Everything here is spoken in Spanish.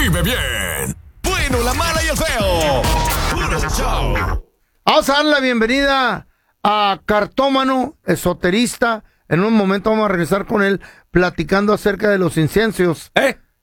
vive bien. Bueno, la mala y el feo. Puro show. Vamos a dar la bienvenida a Cartómano, esoterista. En un momento vamos a regresar con él platicando acerca de los inciensos.